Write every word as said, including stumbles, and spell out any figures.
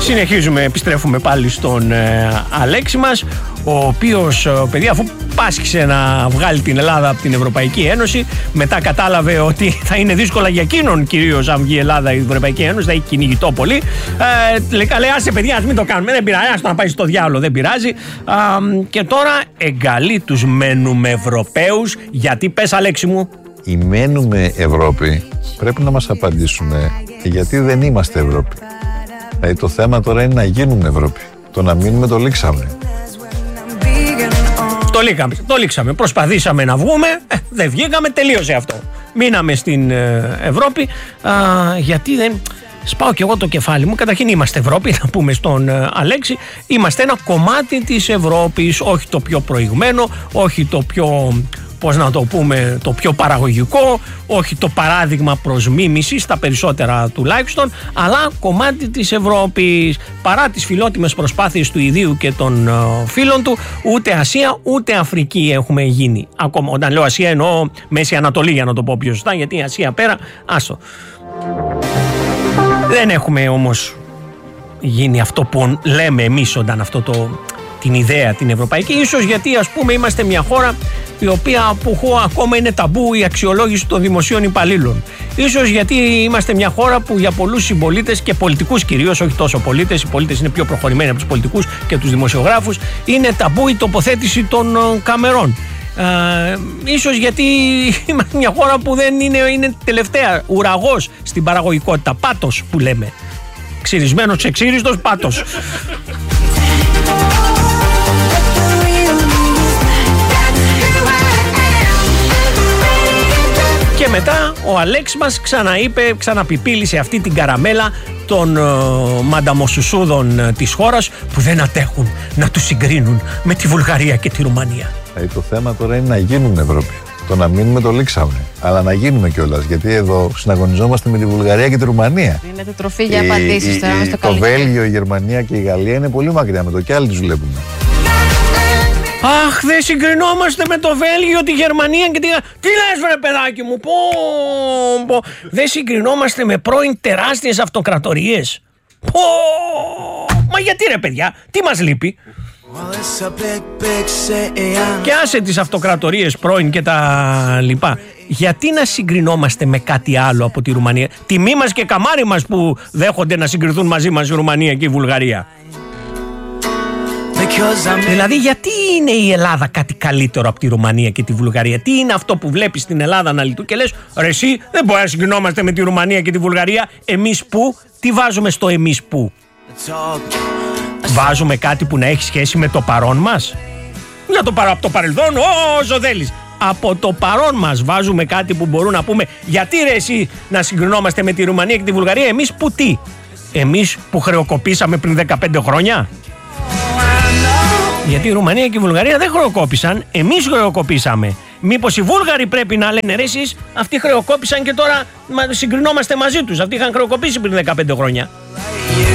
Συνεχίζουμε, επιστρέφουμε πάλι στον ε, Αλέξη μας, ο οποίος, παιδιά, αφού πάσχισε να βγάλει την Ελλάδα από την Ευρωπαϊκή Ένωση, μετά κατάλαβε ότι θα είναι δύσκολα για εκείνον, κυρίως αν βγει η Ελλάδα η Ευρωπαϊκή Ένωση, θα έχει κυνηγητό πολύ. Ε, λέει, λέει, άσε παιδιά, ας μην το κάνουμε, δεν πειράζει, ας το να πάει στο διάολο, δεν πειράζει. Ε, και τώρα εγκαλεί τους μένουμε Ευρωπαίους, γιατί πες, Αλέξη μου? Οι μένουμε Ευρώπη πρέπει να μας απαντήσουν γιατί δεν είμαστε Ευρώπη. Δηλαδή το θέμα τώρα είναι να γίνουμε Ευρώπη. Το να μείνουμε το λήξαμε. Το λήξαμε, το λήξαμε. Προσπαθήσαμε να βγούμε, ε, δεν βγήκαμε, τελείωσε αυτό. Μείναμε στην ε, Ευρώπη, α, γιατί δεν... Σπάω κι εγώ το κεφάλι μου. Καταρχήν είμαστε Ευρώπη, να πούμε στον ε, Αλέξη. Είμαστε ένα κομμάτι της Ευρώπης, όχι το πιο προηγμένο, όχι το πιο... πώς να το πούμε, το πιο παραγωγικό, όχι το παράδειγμα προς μίμηση, στα περισσότερα τουλάχιστον, αλλά κομμάτι της Ευρώπης. Παρά τις φιλότιμες προσπάθειες του ιδίου και των uh, φίλων του, ούτε Ασία ούτε Αφρική έχουμε γίνει. Ακόμα, όταν λέω Ασία εννοώ Μέση Ανατολή, για να το πω πιο σωστά, γιατί η Ασία πέρα, άστο. Δεν έχουμε όμως γίνει αυτό που λέμε εμείς όταν αυτό το... την ιδέα την ευρωπαϊκή, ίσως γιατί ας πούμε είμαστε μια χώρα η οποία που ακόμα είναι ταμπού η αξιολόγηση των δημοσίων υπαλλήλων. Ίσως γιατί είμαστε μια χώρα που για πολλούς συμπολίτες και πολιτικούς κυρίως, όχι τόσο πολίτες, οι πολίτες είναι πιο προχωρημένοι από τους πολιτικούς και τους δημοσιογράφους, είναι ταμπού η τοποθέτηση των καμερών. Ε, ίσως γιατί είμαστε μια χώρα που δεν είναι, είναι τελευταία, ουραγός στην παραγωγικότητα, πάτος που λέμε. Ξυρισμένος, ξεξύριστος, πάτος. Και μετά ο Αλέξης μας ξαναείπε, ξαναπιπίλησε αυτή την καραμέλα των uh, μανταμοσουσούδων uh, της χώρας που δεν αντέχουν να τους συγκρίνουν με τη Βουλγαρία και τη Ρουμανία. Ε, το θέμα τώρα είναι να γίνουμε Ευρώπη. Το να μείνουμε το λήξαμε. Αλλά να γίνουμε κιόλας. Γιατί εδώ συναγωνιζόμαστε με τη Βουλγαρία και τη Ρουμανία. Είναι τροφή για απαντήσεις τώρα μες στο Το Βέλγιο, η Γερμανία και η Γαλλία είναι πολύ μακριά με το κι άλλοι τους βλέπουμε. Αχ, δεν συγκρινόμαστε με το Βέλγιο, τη Γερμανία και τη... Τι λες βρε παιδάκι μου, πω, πω. Δεν συγκρινόμαστε με πρώην τεράστιες αυτοκρατορίες. Πω. Μα γιατί ρε παιδιά, τι μας λείπει? Και άσε τις αυτοκρατορίες πρώην και τα λοιπά. Γιατί να συγκρινόμαστε με κάτι άλλο από τη Ρουμανία? Τιμή μας και καμάρι μας που δέχονται να συγκριθούν μαζί μας η Ρουμανία και η Βουλγαρία. Δηλαδή γιατί είναι η Ελλάδα κάτι καλύτερο από τη Ρουμανία και τη Βουλγαρία? Τι είναι αυτό που βλέπεις στην Ελλάδα να λειτουργεί και λες ρε εσύ δεν μπορεί να συγκρινόμαστε με τη Ρουμανία και τη Βουλγαρία? Εμείς που? Τι βάζουμε στο εμείς που? Βάζουμε κάτι που να έχει σχέση με το παρόν μας? Για το, παρα, από το παρελθόν όσο θέλεις. Από το παρόν μας βάζουμε κάτι που μπορούμε να πούμε γιατί ρε εσύ να συγκρινόμαστε με τη Ρουμανία και τη Βουλγαρία? Εμείς που τι? Εμείς που χρεοκοπήσαμε πριν δεκαπέντε χρόνια? Γιατί η Ρουμανία και η Βουλγαρία δεν χρεοκόπησαν, εμείς χρεοκοπήσαμε. Μήπως οι Βούλγαροι πρέπει να λένε ρε εσείς, αυτοί χρεοκόπησαν και τώρα συγκρινόμαστε μαζί τους? Αυτοί είχαν χρεοκοπήσει πριν δεκαπέντε χρόνια.